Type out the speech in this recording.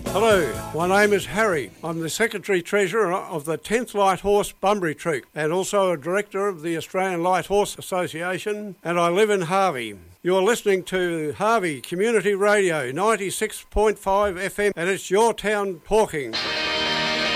Hello, my name is Harry. I'm the Secretary-Treasurer of the 10th Light Horse Bunbury Troop and also a Director of the Australian Light Horse Association, and I live in Harvey. You're listening to Harvey Community Radio 96.5 FM and it's your town talking.